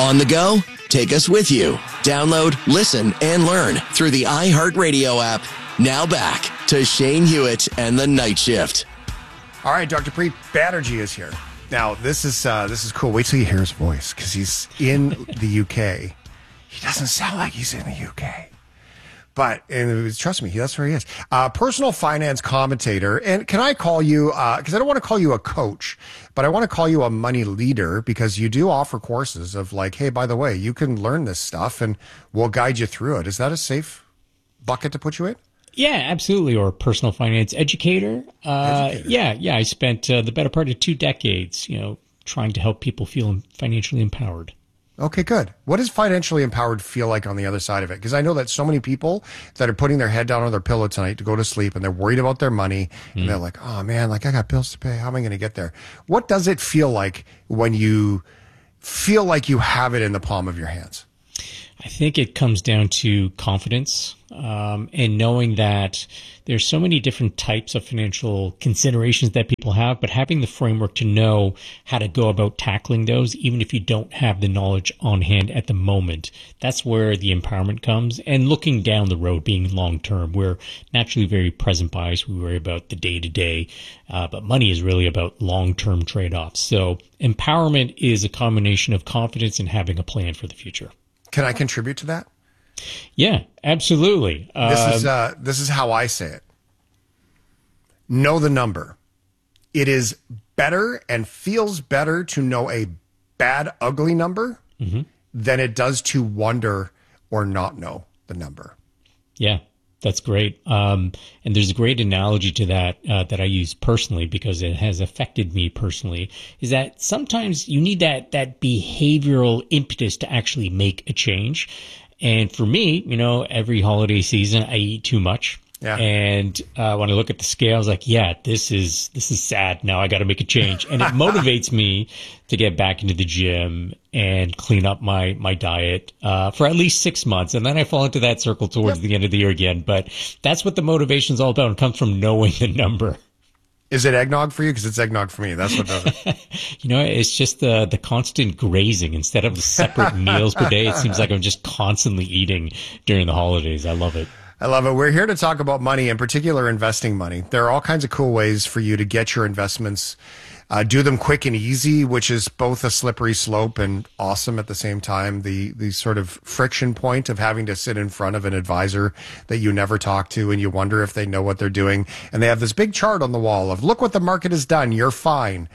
On the go? Take us with you. Download, listen, and learn through the iHeartRadio app. Now back to Shane Hewitt and the Night Shift. All right, Dr. Preet Banerjee is here. Now, this is cool. Wait till you hear his voice, because he's in the UK. He doesn't sound like he's in the UK. But, and trust me, that's where he is. Personal finance commentator. And can I call you, because I don't want to call you a coach, but I want to call you a money leader, because you do offer courses of like, hey, by the way, you can learn this stuff and we'll guide you through it. Is that a safe bucket to put you in? Yeah, absolutely. Or personal finance educator. Yeah. I spent the better part of 2 decades, trying to help people feel financially empowered. Okay, good. What does financially empowered feel like on the other side of it? Because I know that so many people that are putting their head down on their pillow tonight to go to sleep, and they're worried about their money, and they're like, oh man, like I got bills to pay. How am I going to get there? What does it feel like when you feel like you have it in the palm of your hands? I think it comes down to confidence, and knowing that there's so many different types of financial considerations that people have, but having the framework to know how to go about tackling those, even if you don't have the knowledge on hand at the moment. That's where the empowerment comes. And looking down the road, being long-term, we're naturally very present biased. We worry about the day-to-day, but money is really about long-term trade-offs. So empowerment is a combination of confidence and having a plan for the future. Can I contribute to that? Yeah, absolutely. This is how I say it. Know the number. It is better and feels better to know a bad, ugly number than it does to wonder or not know the number. Yeah, that's great. And there's a great analogy to that that I use personally because it has affected me personally, is that sometimes you need that behavioral impetus to actually make a change. And for me, every holiday season, I eat too much. Yeah. And when I look at the scale, I was like, yeah, this is sad. Now I got to make a change. And it motivates me to get back into the gym and clean up my diet for at least 6 months. And then I fall into that circle towards the end of the year again. But that's what the motivation is all about. It comes from knowing the number. Is it eggnog for you? Because it's eggnog for me. That's what does it. It's just the constant grazing. Instead of separate meals per day, it seems like I'm just constantly eating during the holidays. I love it. I love it. We're here to talk about money, in particular investing money. There are all kinds of cool ways for you to get your investments, do them quick and easy, which is both a slippery slope and awesome at the same time. The sort of friction point of having to sit in front of an advisor that you never talk to and you wonder if they know what they're doing. And they have this big chart on the wall of, look what the market has done. You're fine.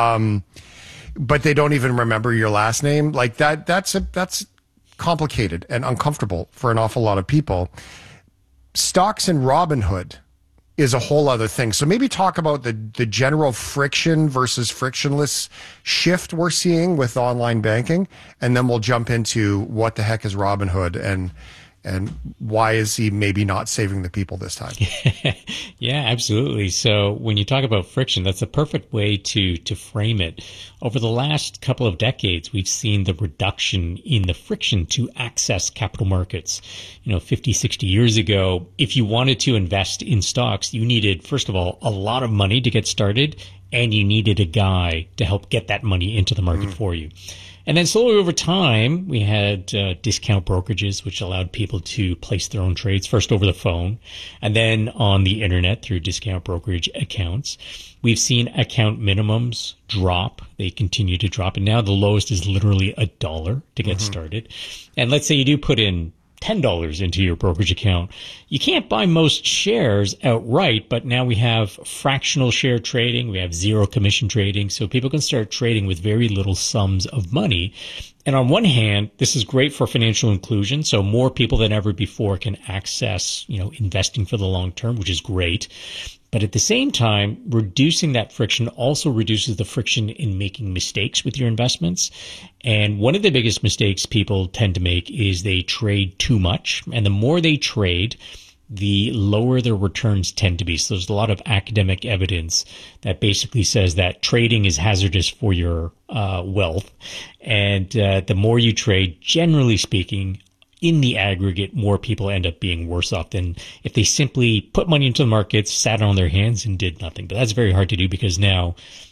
But they don't even remember your last name. Like that's complicated and uncomfortable for an awful lot of people. Stocks and Robinhood is a whole other thing. So maybe talk about the general friction versus frictionless shift we're seeing with online banking, and then we'll jump into what the heck is Robinhood and why is he maybe not saving the people this time? Yeah, absolutely. So when you talk about friction, that's a perfect way to frame it. Over the last couple of decades, we've seen the reduction in the friction to access capital markets. 50, 60 years ago, if you wanted to invest in stocks, you needed, first of all, a lot of money to get started, and you needed a guy to help get that money into the market for you. And then slowly over time, we had discount brokerages, which allowed people to place their own trades, first over the phone, and then on the internet through discount brokerage accounts. We've seen account minimums drop. They continue to drop. And now the lowest is literally $1 to get started. And let's say you do put in $10 into your brokerage account. You can't buy most shares outright, but now we have fractional share trading. We have zero commission trading. So people can start trading with very little sums of money. And on one hand, this is great for financial inclusion. So more people than ever before can access, investing for the long term, which is great. But at the same time, reducing that friction also reduces the friction in making mistakes with your investments. And one of the biggest mistakes people tend to make is they trade too much. And the more they trade, the lower their returns tend to be. So there's a lot of academic evidence that basically says that trading is hazardous for your wealth. And the more you trade, generally speaking, in the aggregate, more people end up being worse off than if they simply put money into the markets, sat on their hands, and did nothing. But that's very hard to do because now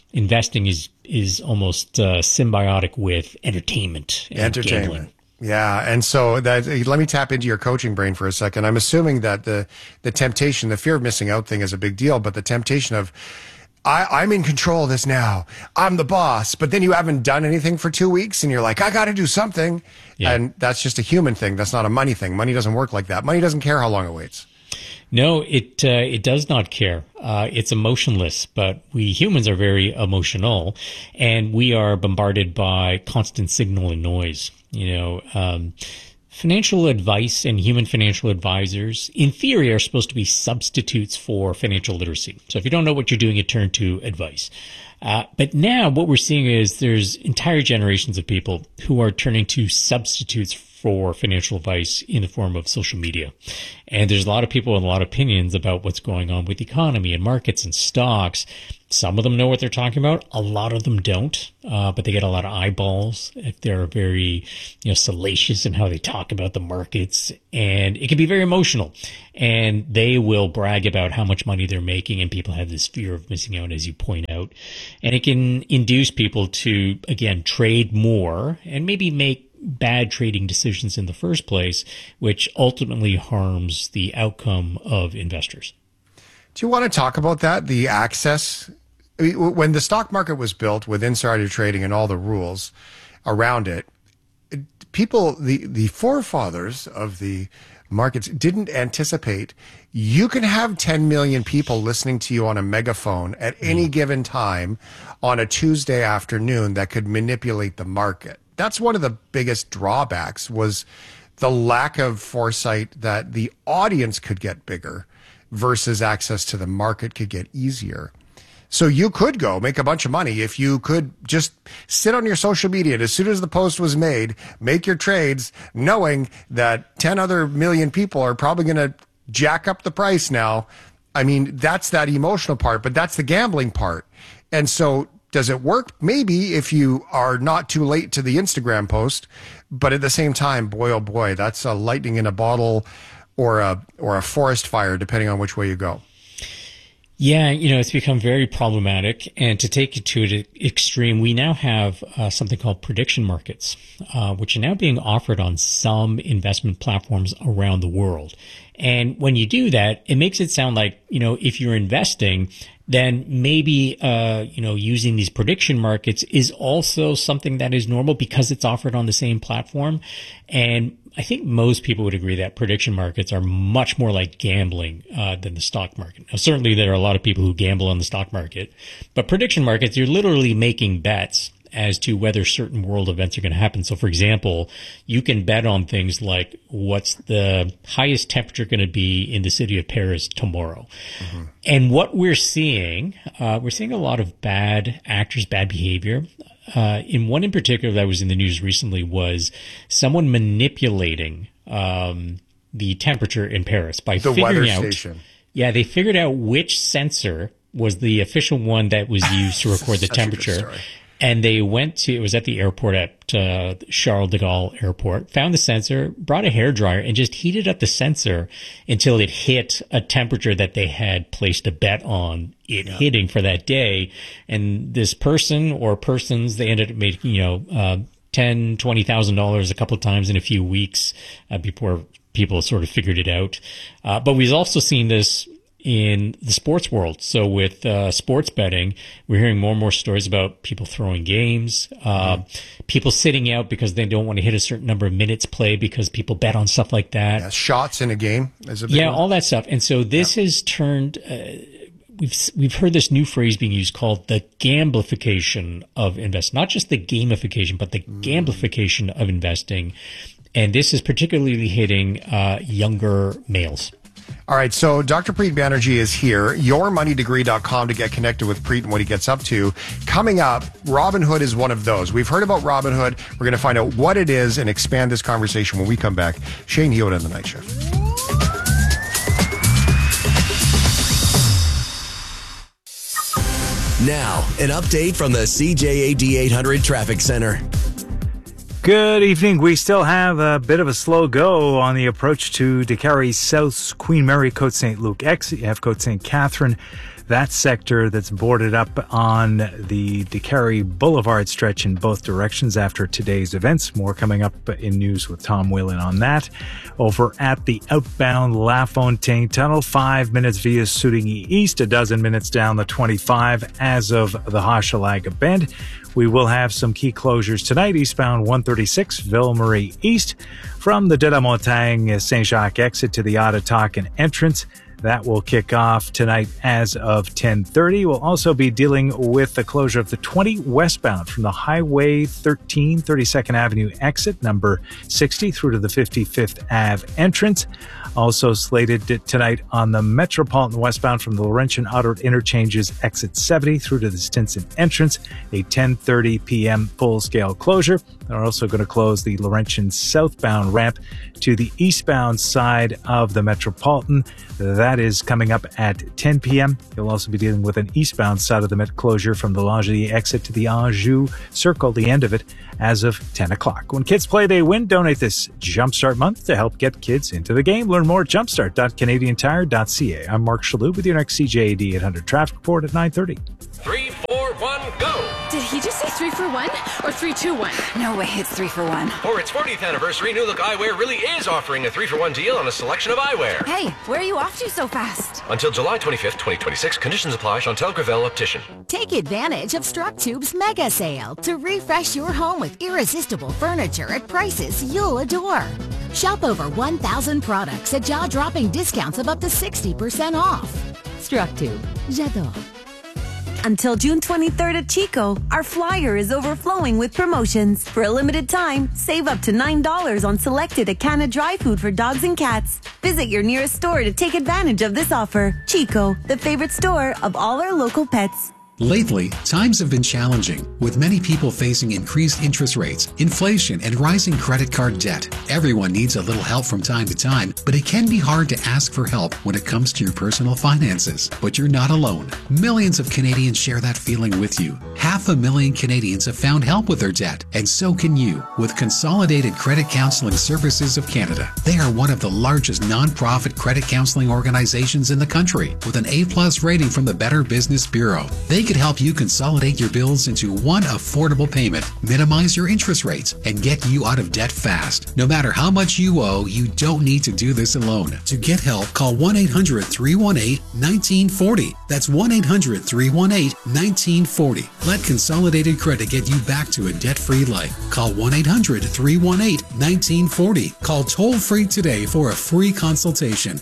investing is almost symbiotic with entertainment and gambling. Yeah. And so let me tap into your coaching brain for a second. I'm assuming that the temptation, the fear of missing out thing is a big deal, but the temptation of, I'm in control of this now. I'm the boss. But then you haven't done anything for 2 weeks and you're like, I got to do something. Yeah. And that's just a human thing. That's not a money thing. Money doesn't work like that. Money doesn't care how long it waits. No, it does not care. It's emotionless, but we humans are very emotional, and we are bombarded by constant signal and noise. Financial advice and human financial advisors, in theory, are supposed to be substitutes for financial literacy. So if you don't know what you're doing, you turn to advice. But now what we're seeing is there's entire generations of people who are turning to substitutes for financial advice in the form of social media. And there's a lot of people with a lot of opinions about what's going on with the economy and markets and stocks. Some of them know what they're talking about. A lot of them don't, but they get a lot of eyeballs if they're very, salacious in how they talk about the markets. And it can be very emotional. And they will brag about how much money they're making, and people have this fear of missing out, as you point out. And it can induce people to, again, trade more and maybe make bad trading decisions in the first place, which ultimately harms the outcome of investors. Do you want to talk about that? The access? I mean, when the stock market was built with insider trading and all the rules around it, people, the forefathers of the markets didn't anticipate you can have 10 million people listening to you on a megaphone at any given time on a Tuesday afternoon that could manipulate the market. That's one of the biggest drawbacks, was the lack of foresight that the audience could get bigger versus access to the market could get easier. So you could go make a bunch of money if you could just sit on your social media, and as soon as the post was made, make your trades, knowing that 10 other million people are probably going to jack up the price now. I mean, that's that emotional part, but that's the gambling part. And so does it work? Maybe, if you are not too late to the Instagram post, but at the same time, boy, oh boy, that's a lightning in a bottle or a forest fire, depending on which way you go. Yeah, it's become very problematic. And to take it to an extreme, we now have something called prediction markets, which are now being offered on some investment platforms around the world. And when you do that, it makes it sound like, if you're investing, then maybe, using these prediction markets is also something that is normal because it's offered on the same platform. And I think most people would agree that prediction markets are much more like gambling than the stock market. Now, certainly there are a lot of people who gamble on the stock market, but prediction markets, you're literally making bets as to whether certain world events are going to happen. So, for example, you can bet on things like what's the highest temperature going to be in the city of Paris tomorrow. Mm-hmm. And what we're seeing a lot of bad actors, bad behavior. In one in particular that was in the news recently was someone manipulating the temperature in Paris by the figuring weather out. Station. Yeah, they figured out which sensor was the official one that was used to record the temperature. And they it was at the airport at Charles de Gaulle Airport, found the sensor, brought a hairdryer, and just heated up the sensor until it hit a temperature that they had placed a bet on it hitting for that day. And this person or persons, they ended up making, $10,000, $20,000 a couple of times in a few weeks before people sort of figured it out. But we've also seen this in the sports world. So with sports betting, we're hearing more and more stories about people throwing games, people sitting out because they don't want to hit a certain number of minutes played because people bet on stuff like that. Yeah, shots in a game is a big one. All that stuff. And so this has turned, we've heard this new phrase being used called the gamblification of investing, not just the gamification, but the gamblification of investing. And this is particularly hitting younger males. All right, so Dr. Preet Banerjee is here. YourMoneyDegree.com to get connected with Preet and what he gets up to. Coming up, Robinhood is one of those. We've heard about Robinhood. We're going to find out what it is and expand this conversation when we come back. Shane Hewitt on The Night Shift. Now, an update from the CJAD 800 Traffic Center. Good evening. We still have a bit of a slow go on the approach to DeCarry South's Queen Mary, Côte St. Luc exit. You have Côte St. Catherine that sector that's boarded up on the DeCarry Boulevard stretch in both directions after today's events. More coming up in news with Tom Whelan on that. Over at the outbound La Fontaine Tunnel, 5 minutes via Soudigny East, a dozen minutes down the 25 as of the Hochelaga Bend. We will have some key closures tonight, eastbound 136 Ville-Marie East from the De la Montagne Saint-Jacques exit to the Ottatakin entrance. That will kick off tonight as of 10:30. We'll also be dealing with the closure of the 20 westbound from the Highway 13, 32nd Avenue exit, number 60, through to the 55th Ave entrance. Also slated tonight on the Metropolitan westbound from the Laurentian Outer Interchanges exit 70 through to the Stinson entrance, a 10:30 p.m. full-scale closure. They're also going to close the Laurentian southbound ramp to the eastbound side of the Metropolitan. That is coming up at 10 p.m. You'll also be dealing with an eastbound side of the Met closure from the Langeais exit to the Anjou Circle, the end of it, as of 10 o'clock. When kids play, they win. Donate this Jumpstart month to help get kids into the game. Learn more at jumpstart.canadiantire.ca. I'm Mark Shalhoub with your next CJAD 800 traffic report at 9:30. 3, 4, 1, go! Did he just say 3 for 1 or 3, 2, 1? No way, it's 3 for 1. For its 40th anniversary, New Look Eyewear really is offering a 3 for 1 deal on a selection of eyewear. Hey, where are you off to so fast? Until July 25th, 2026, conditions apply. Chantel Gravel, Optician. Take advantage of StrucTube's mega sale to refresh your home with irresistible furniture at prices you'll adore. Shop over 1,000 products at jaw-dropping discounts of up to 60% off. StrucTube. J'adore. Until June 23rd at Chico, our flyer is overflowing with promotions. For a limited time, save up to $9 on selected Acana dry food for dogs and cats. Visit your nearest store to take advantage of this offer. Chico, the favorite store of all our local pets. Lately, times have been challenging, with many people facing increased interest rates, inflation, and rising credit card debt. Everyone needs a little help from time to time, but it can be hard to ask for help when it comes to your personal finances. But you're not alone. Millions of Canadians share that feeling with you. 500,000 Canadians have found help with their debt, and so can you with Consolidated Credit Counseling Services of Canada. They are one of the largest non-profit credit counseling organizations in the country, with an A+ rating from the Better Business Bureau. They could help you consolidate your bills into one affordable payment, minimize your interest rates, and get you out of debt fast. No matter how much you owe, you don't need to do this alone. To get help, call 1-800-318-1940. That's 1-800-318-1940. Let Consolidated Credit get you back to a debt-free life. Call 1-800-318-1940. Call toll-free today for a free consultation.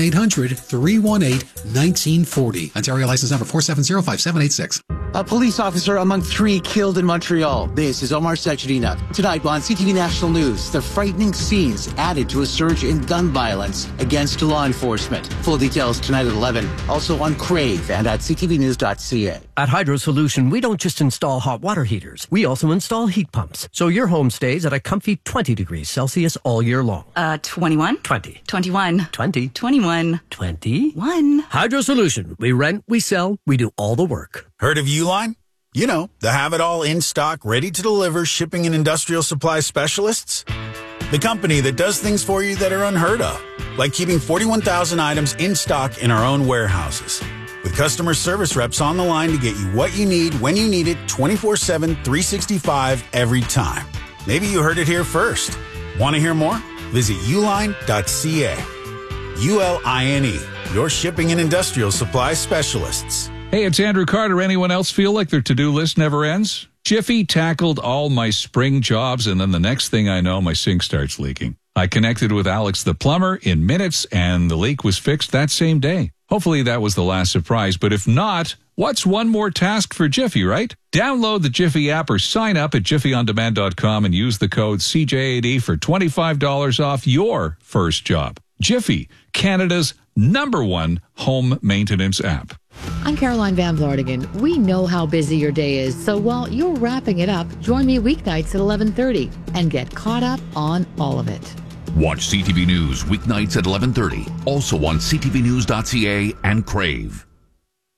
1-800-318-1940. Ontario license number 4705786. A police officer among 3 killed in Montreal. This is Omar Secharina. Tonight on CTV National News, the frightening scenes added to a surge in gun violence against law enforcement. Full details tonight at 11. Also on Crave and at ctvnews.ca. At Hydro Solution, we don't just install hot water heaters. We also install heat pumps, so your home stays at a comfy 20 degrees Celsius all year long. 21? 20. 21. 20. 21. 21. Hydro Solution. We rent, we sell, we do all the work. Heard of Uline? You know, the have-it-all in-stock, ready-to-deliver shipping and industrial supply specialists. The company that does things for you that are unheard of, like keeping 41,000 items in stock in our own warehouses. With customer service reps on the line to get you what you need when you need it 24/7, 365 every time. Maybe you heard it here first. Want to hear more? Visit uline.ca. ULINE, your shipping and industrial supply specialists. Hey, it's Andrew Carter. Anyone else feel like their to-do list never ends? Jiffy tackled all my spring jobs, and then the next thing I know, my sink starts leaking. I connected with Alex the plumber in minutes, and the leak was fixed that same day. Hopefully that was the last surprise, but if not, what's one more task for Jiffy, right? Download the Jiffy app or sign up at jiffyondemand.com and use the code CJAD for $25 off your first job. Jiffy, Canada's #1 home maintenance app. I'm Caroline Van Vlartigan. We know how busy your day is, so while you're wrapping it up, join me weeknights at 11:30 and get caught up on all of it. Watch CTV News weeknights at 11:30, also on ctvnews.ca and Crave.